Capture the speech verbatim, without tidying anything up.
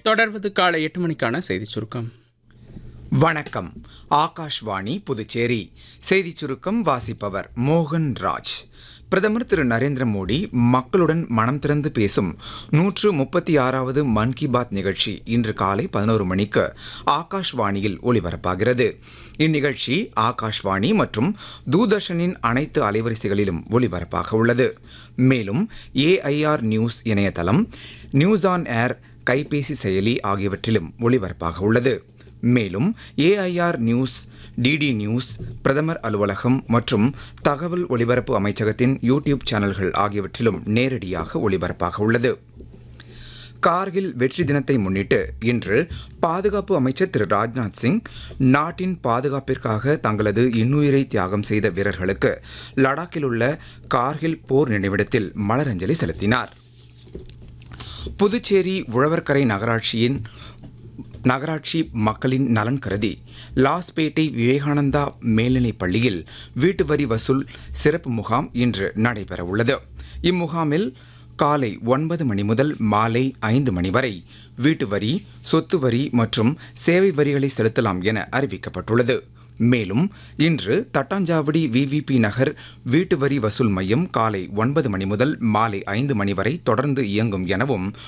தொடர்வது காலை எட்டு மணிக்கான செய்திச் சுருக்கம். வணக்கம். ஆகாஷ்வாணி புதுச்சேரி செய்திச் சுருக்கம் வாசிப்பவர் மோகன் ராஜ். பிரதமர் திரு நரேந்திர மோடி மக்களுடன் மனம் திறந்து பேசும் நூற்று முப்பத்தி ஆறாவது மன் கி பாத் நிகழ்ச்சி இன்று காலை பதினோரு மணிக்கு ஆகாஷ்வாணியில் ஒலிபரப்பாகிறது. இந்நிகழ்ச்சி ஆகாஷ்வாணி மற்றும் தூர்தர்ஷனின் அனைத்து அலைவரிசைகளிலும் ஒலிபரப்பாக உள்ளது. மேலும் ஏஐஆர் நியூஸ் இணையதளம், நியூஸ் ஆன் ஏர் கைபேசி செயலி ஆகியவற்றிலும் ஒலிபரப்பாக உள்ளது. மேலும் ஏஐஆர் நியூஸ், டிடி நியூஸ், பிரதமர் அலுவலகம் மற்றும் தகவல் ஒலிபரப்பு அமைச்சகத்தின் யூடியூப் சேனல்கள் ஆகியவற்றிலும் நேரடியாக ஒலிபரப்பாக உள்ளது. கார்கில் வெற்றி தினத்தை முன்னிட்டு இன்று பாதுகாப்பு அமைச்சர் திரு ராஜ்நாத் சிங் நாட்டின் பாதுகாப்பிற்காக தங்களது இன்னுயிரை தியாகம் செய்த வீரர்களுக்கு லடாக்கில் உள்ள கார்கில் போர் நினைவிடத்தில் மலரஞ்சலி செலுத்தினார். புதுச்சேரி உழவர்கரை நகராட்சியின் நகராட்சி மக்களின் நலன் கருதி லாஸ்பேட்டை விவேகானந்தா மேல்நிலைப் பள்ளியில் வீட்டு வரி வசூல் சிறப்பு முகாம் இன்று நடைபெறவுள்ளது. இம்முகாமில் காலை ஒன்பது மணி முதல் மாலை ஐந்து மணி வரை வீட்டு வரி, சொத்து வரி மற்றும் சேவை வரிகளை செலுத்தலாம் என அறிவிக்கப்பட்டுள்ளது. மேலும் இன்று தட்டாஞ்சாவடி விவிபி நகர் வீட்டு வரி வசூல் மையம் காலை ஒன்பது மணி முதல் மாலை ஐந்து மணி வரை தொடர்ந்து இயங்கும் எனவும்